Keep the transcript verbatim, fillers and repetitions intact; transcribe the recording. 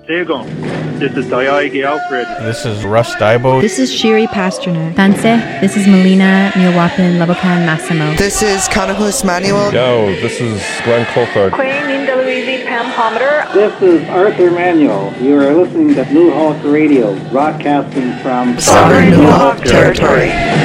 Seagon. This is Daiigi Alfred. This is Russ Daibo. This is Shiri Pasternak. Danse, this is Melina Milwapin Labokan Massimo. This is Canopus Manuel. Yo, this is Glenn Coulthard. Queen Linda Louise Pam Palmer. This is Arthur Manuel. You are listening to Blue Hawk Radio, broadcasting from Southern Blue Hawk Territory.